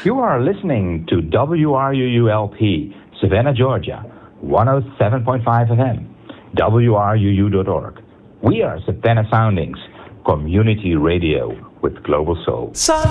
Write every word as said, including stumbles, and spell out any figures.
You are listening to W R U U L P, Savannah, Georgia, one oh seven point five F M, W R U U dot org. We are Savannah Soundings, community radio with global soul.